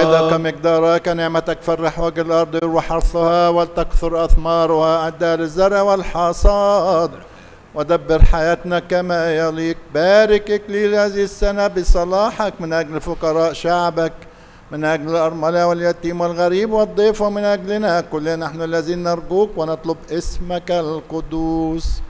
مدادك مقدارك نعمتك فرح وجه الأرض وحرثها ولتكثر أثمارها أعداء للزرع والحصاد ودبر حياتنا كما يليق. بارك إكليل هذه السنة بصلاحك من أجل فقراء شعبك، من أجل الأرملة واليتيم والغريب والضيف، ومن أجلنا كلنا نحن الذين نرجوك ونطلب اسمك القدوس.